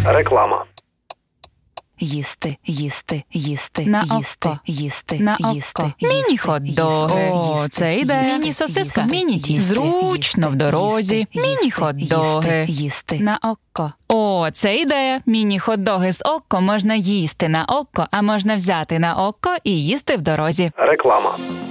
Реклама. Їсти, їсти, їсти, На їсти, око. їсти, На їсти, око. їсти, Міні-хот-доги. їсти, О, це ідея. їсти, Міні-сосиска. їсти, Міні-тісто. їсти, Зручно їсти, в дорозі. їсти, Міні-хот-доги. їсти. На око. О, це ідея. Міні-хот-доги з око можна їсти на око, а можна взяти на око і їсти в дорозі. Реклама.